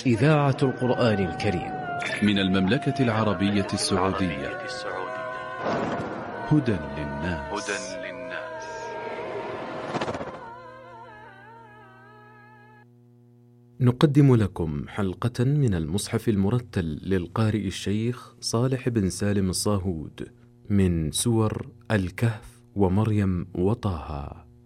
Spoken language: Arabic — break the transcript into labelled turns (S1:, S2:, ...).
S1: إذاعة القرآن الكريم
S2: من المملكة العربية السعودية. هدى للناس.
S3: نقدم لكم حلقة من المصحف المرتل للقارئ الشيخ صالح بن سالم الصاهود من سور الكهف ومريم وطه.